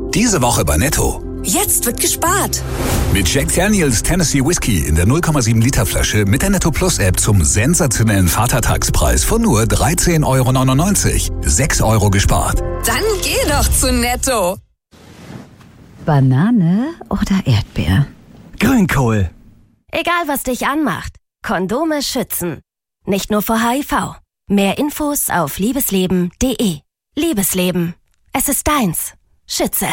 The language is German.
Diese Woche bei Netto. Jetzt wird gespart. Mit Jack Daniels Tennessee Whiskey in der 0,7 Liter Flasche mit der Netto Plus App zum sensationellen Vatertagspreis von nur 13,99 €. 6 € gespart. Dann geh doch zu Netto. Banane oder Erdbeer? Grünkohl. Egal, was dich anmacht. Kondome schützen. Nicht nur vor HIV. Mehr Infos auf liebesleben.de. Liebesleben. Es ist deins. Schütze.